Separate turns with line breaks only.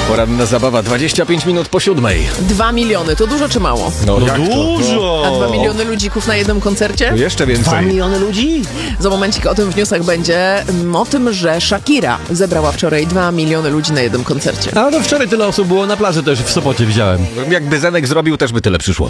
Poranna zabawa, 25 minut po 7.
2 miliony, to dużo czy mało?
No jak to?
Dużo!
A 2 miliony ludzików na jednym koncercie?
No jeszcze
2
więcej.
miliony ludzi?
Za momencik o tym w newsach będzie, o tym, że Shakira zebrała wczoraj 2 miliony ludzi na jednym koncercie.
A no wczoraj tyle osób było na plaży też w Sopocie, widziałem.
Jakby Zenek zrobił, też by tyle przyszło.